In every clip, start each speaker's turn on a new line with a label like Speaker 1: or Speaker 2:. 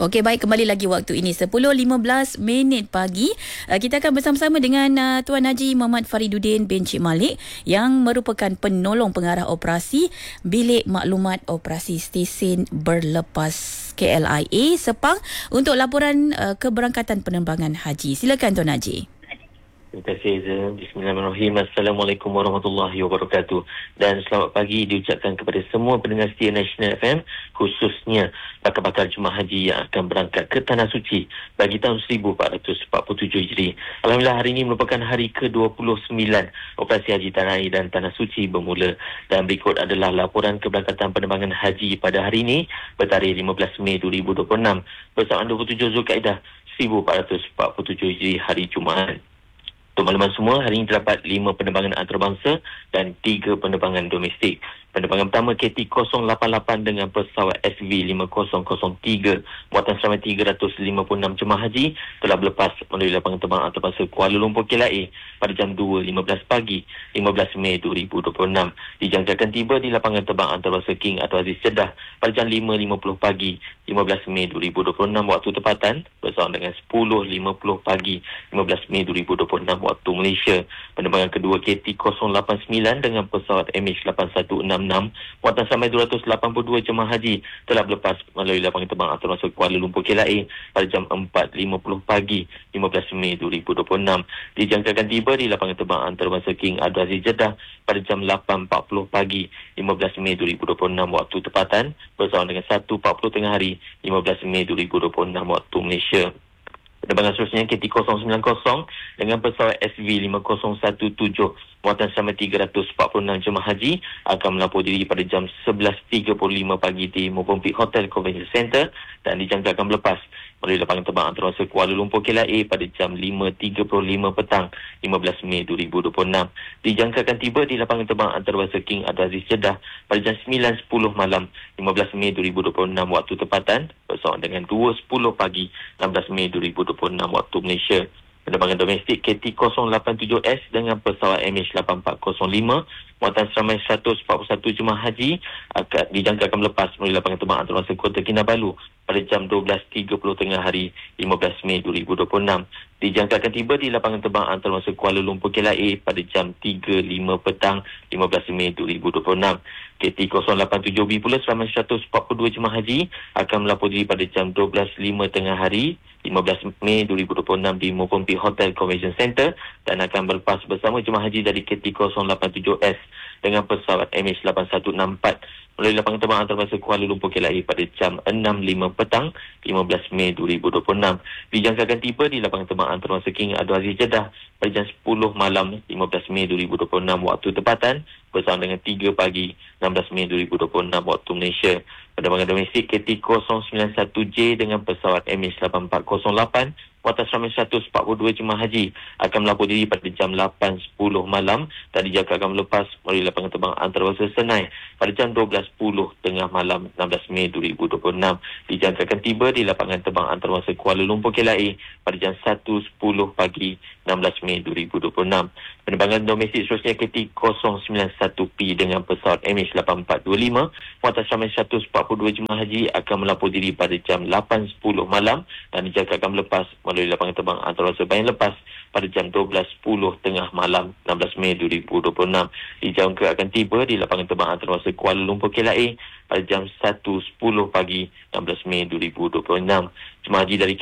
Speaker 1: Okey, baik, kembali lagi waktu ini 10.15 pagi. Kita akan bersama-sama dengan Tuan Haji Muhammad Fariduddin bin Cik Malik yang merupakan penolong pengarah operasi Bilik Maklumat Operasi Stesen Berlepas KLIA Sepang untuk laporan keberangkatan penerbangan haji. Silakan Tuan Haji.
Speaker 2: Terima kasih Azam. Bismillahirrahmanirrahim. Assalamualaikum warahmatullahi wabarakatuh. Dan selamat pagi diucapkan kepada semua pendengar setia National FM, khususnya bakal-bakal jemaah haji yang akan berangkat ke Tanah Suci bagi tahun 1447 Hijri. Alhamdulillah, hari ini merupakan hari ke-29 operasi haji Tanah Air dan Tanah Suci bermula. Dan berikut adalah laporan keberangkatan penerbangan haji pada hari ini bertarikh 15 Mei 2026 bersamaan 27 Zulkaidah 1447 Hijri, hari Jumaat. Untuk makluman semua, hari ini terdapat 5 penerbangan antarabangsa dan 3 penerbangan domestik. Penerbangan pertama KT-088 dengan pesawat SV5003 muatan seramai 356 jemaah haji telah berlepas melalui lapangan terbang antarabangsa Kuala Lumpur KLIA pada jam 2.15 pagi 15 Mei 2026. Dijangkakan tiba di lapangan terbang antarabangsa King Abdul Aziz Jeddah pada jam 5.50 pagi 15 Mei 2026 waktu tempatan bersama dengan 10.50 pagi 15 Mei 2026 waktu Malaysia. Penerbangan kedua KT-089 dengan pesawat MH8166 muatan sampai 282 jemaah haji telah berlepas melalui lapangan terbang antarabangsa Kuala Lumpur KLIA pada jam 4.50 pagi 15 Mei 2026. Dijangkakan tiba di lapangan terbang antarabangsa King Abdul Aziz Jeddah pada jam 8.40 pagi 15 Mei 2026 waktu tempatan bersama dengan 1.40 tengah hari 15 Mei 2026 waktu Malaysia. Penerbangan seterusnya KT-090 dengan pesawat SV5017 muatan selama 346 jemaah haji akan melapor diri pada jam 11.35 pagi di Movenpick Hotel Convention Center dan dijangkakan berlepas melalui lapangan terbang antarabangsa Kuala Lumpur KLIA pada jam 5.35 petang 15 Mei 2026. Dijangkakan tiba di lapangan terbang antarabangsa King Abdul Aziz Jeddah pada jam 9.10 malam 15 Mei 2026 waktu tempatan bersama dengan 2.10 pagi 16 Mei 2026 waktu Malaysia. Penerbangan domestik KT-087S dengan pesawat MH8405 muatan seramai 141 jemaah haji akan dijangkakan melepas melalui lapangan terbang antarabangsa Kota Kinabalu pada jam 12.30 tengah hari 15 Mei 2026. Dijangkakan tiba di lapangan terbang antarabangsa Kuala Lumpur KLIA pada jam 3.05 petang 15 Mei 2026. KT-087B pula seramai 142 jemaah haji akan melapor diri pada jam 12.05 tengah hari 15 Mei 2026 di Movenpick Hotel Convention Center dan akan berlepas bersama jemaah haji dari KT-087S dengan pesawat MH8164 melalui lapangan terbang antarabangsa Kuala Lumpur KLIA pada jam 6.05 petang 15 Mei 2026. Dijangkakan tiba di lapangan terbang antarabangsa King Abdul Aziz Jeddah pada jam 10 malam 15 Mei 2026 waktu tempatan bersama dengan 3 pagi 16 Mei 2026 waktu Malaysia. Penerbangan domestik KT-091J dengan pesawat MH8408 muatan seramai 142 jemaah haji akan melapor diri pada jam 8.10 malam dan dijangkakan melepas melalui lapangan terbang antarabangsa Senai pada jam 12.10 tengah malam 16 Mei 2026. Dijangkakan tiba di lapangan terbang antarabangsa Kuala Lumpur KLIA pada jam 1.10 pagi 16 Mei 2026. Penerbangan domestik seterusnya KT-091P dengan pesawat MH8425 muatan seramai 142 jemaah haji akan melapor diri pada jam 8.10 malam dan dijangkakan melepas melalui lapangan terbang antarabangsa Bayan Lepas pada jam 12.10 tengah malam 16 Mei 2026. Dijangka akan tiba di lapangan terbang antarabangsa Kuala Lumpur KLIA pada jam 1.10 pagi 16 Mei 2026. Jemaah haji dari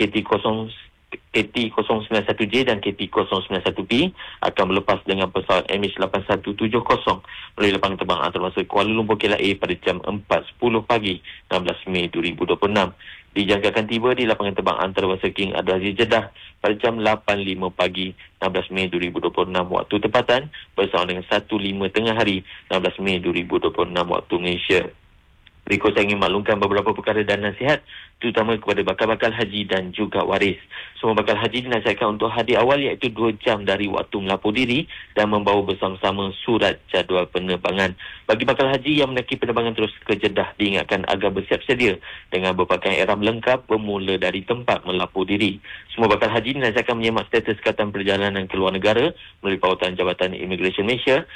Speaker 2: KT-091J dan KT-091P akan berlepas dengan pesawat MH8170 melalui lapangan terbang antarabangsa Kuala Lumpur KLIA pada jam 4.10 pagi 16 Mei 2026. Dijangkakan tiba di lapangan terbang antarabangsa King Abdul Aziz Jeddah pada jam 8.05 pagi 16 Mei 2026 waktu tempatan bersama dengan 1.05 tengah hari 16 Mei 2026 waktu Malaysia. Berikut saya ingin maklumkan beberapa perkara dan nasihat terutama kepada bakal-bakal haji dan juga waris. Semua bakal haji dinasihatkan untuk hadir awal iaitu 2 jam dari waktu melapor diri dan membawa bersama-sama surat jadual penerbangan. Bagi bakal haji yang menaiki penerbangan terus ke Jeddah diingatkan agar bersiap sedia dengan berpakaian ihram lengkap bermula dari tempat melapor diri. Semua bakal haji dinasihatkan menyemak status Kesihatan Perjalanan ke luar negara melalui pautan Jabatan Immigration Malaysia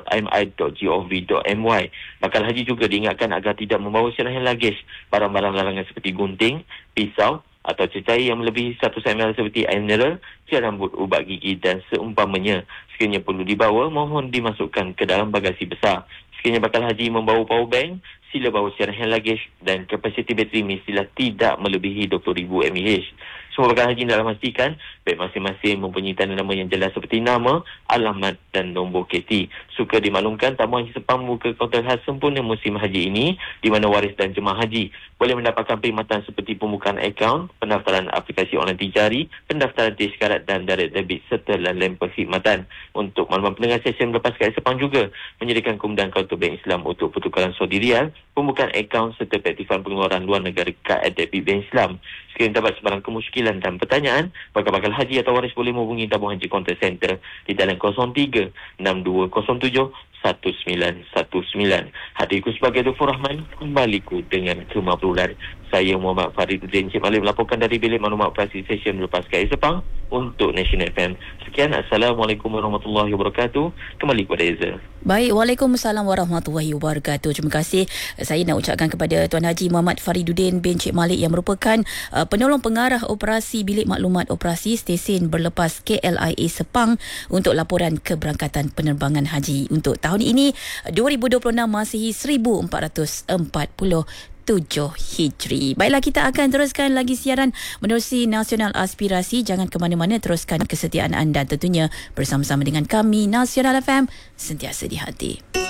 Speaker 2: sspi.imi.gov.my. Bakal haji juga diingatkan agar tidak membawa syarahan luggage, barang-barang larangan barangan seperti gunting, pisau atau cecair yang melebihi 100 ml seperti air mineral, gel rambut, ubat gigi dan seumpamanya. Sekiranya perlu dibawa, mohon dimasukkan ke dalam bagasi besar. Sekiranya bakal haji membawa power bank, sila bawa secara hand luggage dan kapasiti bateri mestilah tidak melebihi 20,000 mAh. Semua bakal haji dalam memastikan beg masing-masing mempunyai tanda nama yang jelas seperti nama, alamat dan nombor KT. Suka dimaklumkan tamu haji Sepang membuka kaunter khas sempurna musim haji ini di mana waris dan jemaah haji boleh mendapatkan perkhidmatan seperti pembukaan akaun, pendaftaran aplikasi online tijari, pendaftaran tizkarat dan direct debit serta lain-lain perkhidmatan. Untuk makluman pendengar session Lepas Kaya Sepang juga menyediakan kemudahan kaunter bank Islam untuk pertukaran Saudi Riyal, pembukaan akaun serta peaktifan pengeluaran luar negara kad debit bank Islam. Sekiranya dapat sebarang kemusykilan dan pertanyaan, bakal haji atau waris boleh menghubungi tabung haji Contact Center di dalam 03 6207 1919. Hadirku sebagai Dufur Rahman, kembaliku dengan kemabrulan. Saya Muhammad Fariduddin Encik Malik melaporkan dari Bilik Maklumat Operasi Stesen Lepas Kaya Sepang untuk National FM. Sekian, Assalamualaikum warahmatullahi wabarakatuh. Kembali kepada Eza.
Speaker 1: Baik, Waalaikumsalam warahmatullahi wabarakatuh. Terima kasih. Saya nak ucapkan kepada Tuan Haji Muhammad Fariduddin bin Encik Malik yang merupakan penolong pengarah operasi Bilik Maklumat Operasi Stesen Berlepas KLIA Sepang untuk laporan keberangkatan penerbangan haji untuk tahun ini 2026 Masihi 1447 Hijri. Baiklah, kita akan teruskan lagi siaran menerusi Nasional Aspirasi. Jangan ke mana-mana, teruskan kesetiaan anda tentunya bersama-sama dengan kami Nasional FM, sentiasa di hati.